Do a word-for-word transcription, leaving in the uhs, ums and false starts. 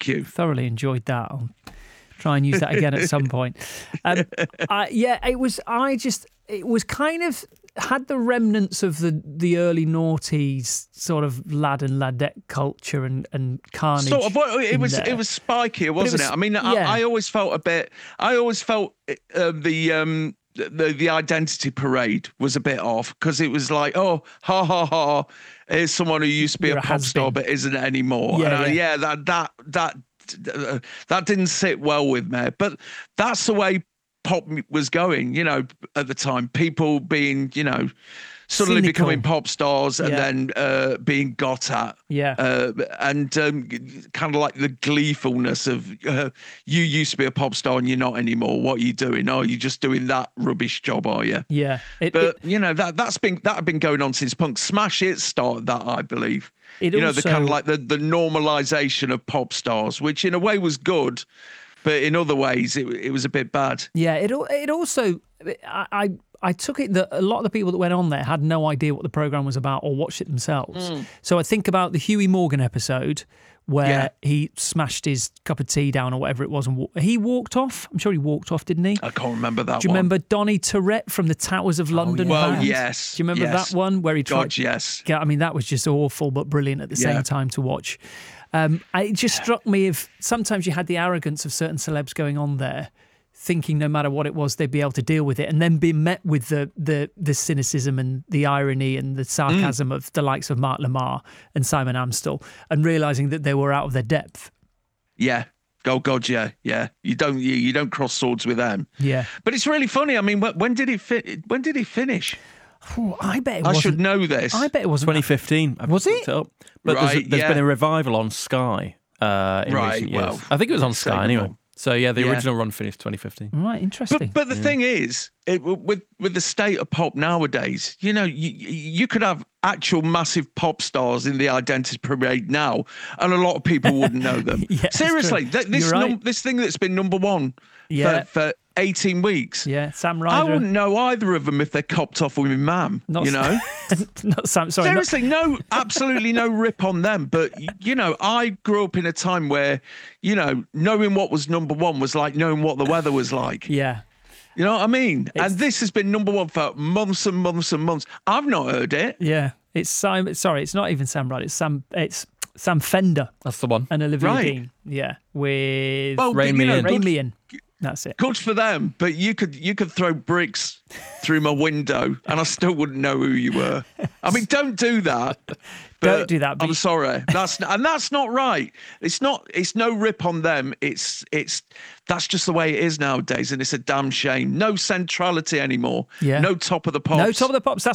Thank you. Thoroughly enjoyed that. I'll try and use that again at some point. Um, I, yeah, it was. I just. It was kind of had the remnants of the the early noughties sort of lad and ladette culture and and carnage. Sort of. Well, it was. there. It was spikier, wasn't it? was, I mean, yeah. I, I always felt a bit. I always felt uh, the. Um, The, the identity parade was a bit off because it was like, oh, ha ha ha, here's someone who used to be You're a a pop star but isn't anymore. Yeah, and I, yeah. yeah, that that that uh, that didn't sit well with me. But that's the way pop was going, you know, at the time. People being, you know, suddenly Cynical. becoming pop stars and Yeah. then uh, being got at. Yeah. Uh, and um, kind of like the gleefulness of uh, you used to be a pop star and you're not anymore. What are you doing? Oh, you're just doing that rubbish job, are you? Yeah. It, But it, you know that that's been that had been going on since punk. Smash It started that, I believe. It you know, the also- kind of like the the normalization of pop stars, which in a way was good, but in other ways it it was a bit bad. yeah. It al- it also. I. I I took it that a lot of the people that went on there had no idea what the program was about or watched it themselves. Mm. So I think about the Huey Morgan episode where Yeah. he smashed his cup of tea down or whatever it was, and wa- he walked off. I'm sure he walked off, didn't he? I can't remember that. Do you one. remember Donny Tourette from the Towers of London? Well, band? yes. Do you remember yes. that one where he tried? God, yes. Yeah, I mean, that was just awful but brilliant at the Yeah. same time to watch. Um, I- it just struck me if sometimes you had the arrogance of certain celebs going on there, thinking no matter what it was, they'd be able to deal with it, and then being met with the the the cynicism and the irony and the sarcasm Mm. of the likes of Mark Lamar and Simon Amstel, and realising that they were out of their depth. Yeah. Oh God, yeah, yeah. You don't you, you don't cross swords with them. Yeah. But it's really funny. I mean, wh- when did it fi- When did he finish? Ooh, I bet it I wasn't. should know this. I bet it wasn't. twenty fifteen. I've Was looked it? up. But there's, Right, there's yeah. been a revival on Sky uh, in Right, recent years. well, I think it was on say Sky anyway. more. So yeah, the Yeah. original run finished twenty fifteen. Right, interesting. But but the thing is, it, with with the state of pop nowadays, you know, you you could have actual massive pop stars in the identity parade now, and a lot of people wouldn't know them. Yeah, it's Seriously, true. th- this You're right. num- this thing that's been number one Yeah. for, for eighteen weeks. yeah, Sam I Ryder. wouldn't know either of them if they copped off with my mum. Not You know. not Sam. Sorry, not- Seriously, no, absolutely no rip on them. But, y- you know, I grew up in a time where, you know, knowing what was number one was like knowing what the weather was like. yeah. You know what I mean? It's- and this has been number one for months and months and months. I've not heard it. Yeah, it's Simon. Sorry, it's not even Sam Ryder. It's Sam. It's Sam Fender That's the one. and Olivia Right. Dean. Yeah, with Well, Rain you Me know, In. Rain good, Me In. That's it. good for them. But you could you could throw bricks through my window and I still wouldn't know who you were. I mean, don't do that. But Don't do that, but I'm you- sorry. That's and that's not right. It's not. It's no rip on them. It's it's that's just the way it is nowadays, and it's a damn shame. No centrality anymore. Yeah. No top of the pops. No top of the pops. That's